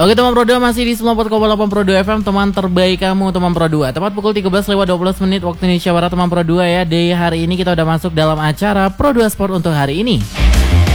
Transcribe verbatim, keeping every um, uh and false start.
Oke teman Pro dua, masih di sembilan puluh empat koma delapan Pro dua F M, teman terbaik kamu teman Pro dua. Tepat pukul tiga belas lewat dua belas menit waktu Indonesia Barat teman Pro dua ya. Di hari ini kita udah masuk dalam acara Pro dua Sport untuk hari ini.